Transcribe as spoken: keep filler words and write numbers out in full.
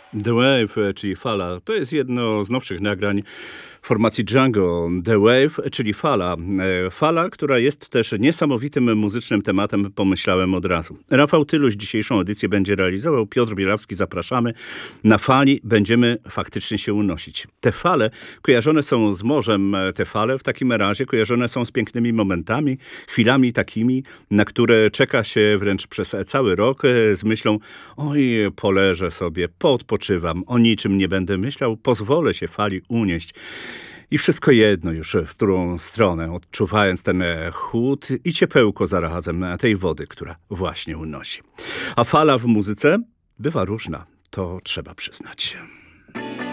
The Wave, czyli fala, to jest jedno z nowszych nagrań formacji Django. The Wave, czyli fala. E, Fala, która jest też niesamowitym muzycznym tematem, pomyślałem od razu. Rafał Tyluś dzisiejszą edycję będzie realizował. Piotr Bielawski, zapraszamy. Na fali będziemy faktycznie się unosić. Te fale kojarzone są z morzem. Te fale w takim razie kojarzone są z pięknymi momentami, chwilami takimi, na które czeka się wręcz przez cały rok e, z myślą: oj, poleżę sobie, poodpoczywam, o niczym nie będę myślał, pozwolę się fali unieść. I wszystko jedno już, w którą stronę, odczuwając ten e, chłód i ciepełko zarazem tej wody, która właśnie unosi. A fala w muzyce bywa różna, to trzeba przyznać.